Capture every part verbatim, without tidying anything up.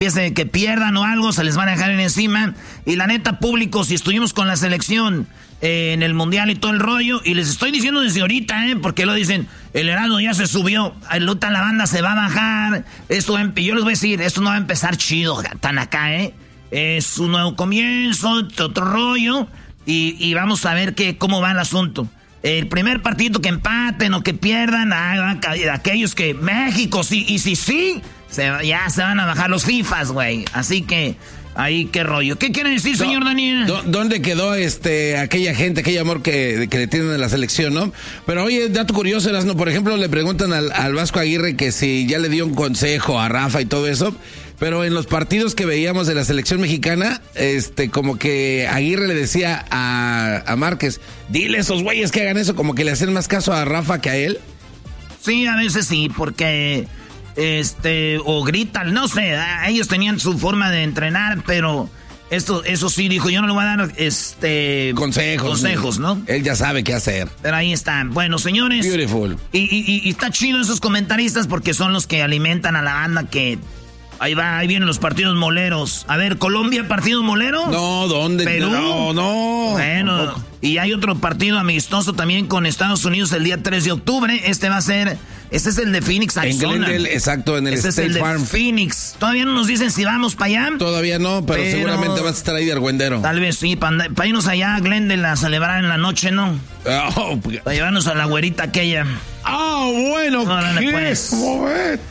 de que pierdan o algo, se les van a dejar en encima. Y la neta, público, si estuvimos con la selección eh, en el mundial y todo el rollo, y les estoy diciendo desde ahorita, eh, porque lo dicen, el Heraldo ya se subió, el Luta la banda se va a bajar, esto va a, yo les voy a decir, esto no va a empezar chido, tan acá, eh. Es un nuevo comienzo, otro rollo, y, y vamos a ver que, cómo va el asunto. El primer partido que empaten o que pierdan, ah, aquellos que México sí, y si sí, se, ya se van a bajar los FIFAs, güey. Así que, ahí qué rollo. ¿Qué quiere decir, señor Do, Daniel? Do, ¿Dónde quedó este aquella gente, aquel amor que, que le tienen a la selección, no? Pero oye, dato curioso, Erasmo, por ejemplo, le preguntan al, al Vasco Aguirre que si ya le dio un consejo a Rafa y todo eso. Pero en los partidos que veíamos de la selección mexicana, este, como que Aguirre le decía a, a Márquez, dile a esos güeyes que hagan eso, como que le hacen más caso a Rafa que a él. Sí, a veces sí, porque, este, o gritan, no sé, ellos tenían su forma de entrenar, pero esto, eso sí, dijo, yo no le voy a dar, este... Consejos. Consejos, ¿no? Él ya sabe qué hacer. Pero ahí está. Bueno, señores. Beautiful. Y, y, y está chido esos comentaristas porque son los que alimentan a la banda que... Ahí va, ahí vienen los partidos moleros. A ver, ¿Colombia partido molero? No, ¿dónde? ¿Perú? No, no. Bueno, tampoco. Y hay otro partido amistoso también con Estados Unidos el día tres de octubre. Este va a ser, este es el de Phoenix, Arizona. En Glendale, exacto, en el este State es el Farm. de Phoenix. Todavía no nos dicen si vamos para allá. Todavía no, pero, pero seguramente vas a estar ahí de argüendero. Tal vez sí, para pa irnos allá a Glendale a celebrar en la noche, ¿no? Oh, para llevarnos a la güerita aquella. Ah, oh, bueno, Órale, ¿qué? Pues. Bueno.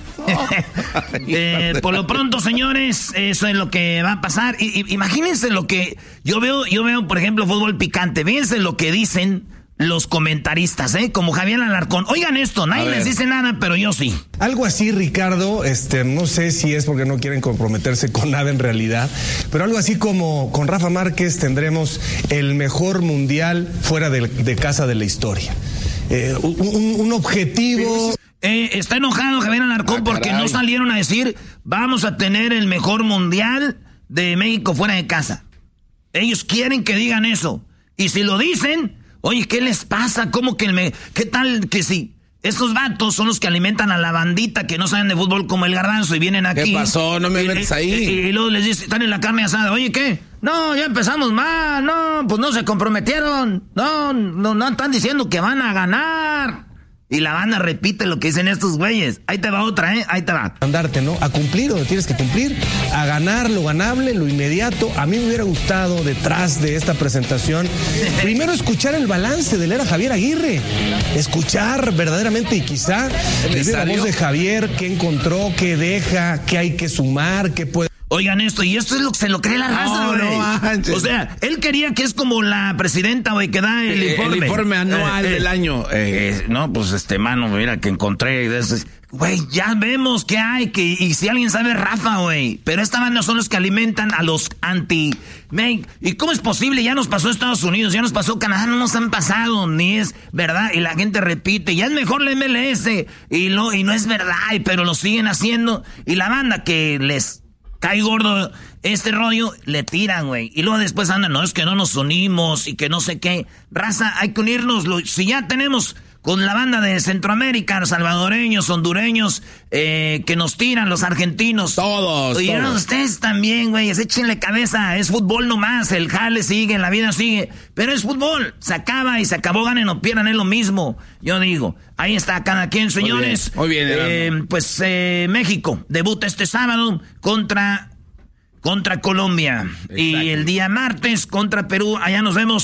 eh, por lo pronto, señores, eso es lo que va a pasar. Y, y, imagínense lo que yo veo, yo veo, por ejemplo, fútbol picante. Fíjense lo que dicen los comentaristas, ¿eh? Como Javier Alarcón. Oigan esto, nadie les dice nada, pero yo sí. Algo así, Ricardo, este, no sé si es porque no quieren comprometerse con nada en realidad, pero algo así como con Rafa Márquez tendremos el mejor mundial fuera de, de casa de la historia. Eh, un, un objetivo... Eh, está enojado Javier Alarcón ah, porque no salieron a decir vamos a tener el mejor mundial de México fuera de casa. Ellos quieren que digan eso. Y si lo dicen, oye, ¿qué les pasa? ¿Cómo que el me... ¿Qué tal que sí? Estos vatos son los que alimentan a la bandita que no saben de fútbol como el Garbanzo y vienen aquí. ¿Qué pasó? No me metes ahí. Y, y, y luego les dicen, están en la carne asada. Oye, ¿qué? No, ya empezamos mal. No, pues no se comprometieron. No, no, no están diciendo que van a ganar. Y la banda repite lo que dicen estos güeyes. Ahí te va otra, ¿eh? Ahí te va. Andarte, ¿no? A cumplir donde tienes que cumplir. A ganar lo ganable, lo inmediato. A mí me hubiera gustado, detrás de esta presentación, primero escuchar el balance de era Javier Aguirre. Escuchar verdaderamente y quizá desde la voz de Javier, qué encontró, qué deja, qué hay que sumar, qué puede... Oigan esto, y esto es lo que se lo cree la raza, güey. No, no, o sea, él quería que es como la presidenta, güey, que da el, el informe. El informe anual eh, del eh, año. Eh, eh, no, pues este, mano, mira, que encontré. Güey, ya vemos que hay, que y si alguien sabe, Rafa, güey. Pero esta banda son los que alimentan a los anti... Man, ¿y cómo es posible? Ya nos pasó Estados Unidos, ya nos pasó Canadá, no nos han pasado, ni es verdad. Y la gente repite, ya es mejor la M L S. Y, lo, y no es verdad, pero lo siguen haciendo. Y la banda que les... cae gordo este rollo, le tiran, güey. Y luego después andan, no, es que no nos unimos y que no sé qué. Raza, hay que unirnos. Si ya tenemos con la banda de Centroamérica, salvadoreños, hondureños, eh, que nos tiran, los argentinos. Todos, Oye, todos. ustedes también, güey, échenle cabeza. Es fútbol nomás, el jale sigue, la vida sigue. Pero es fútbol, se acaba y se acabó, ganen o pierdan, es lo mismo. Yo digo, ahí está cada quien, señores. Muy bien, muy bien eh, Pues eh, México debuta este sábado contra, contra Colombia. Exacto. Y el día martes contra Perú. Allá nos vemos.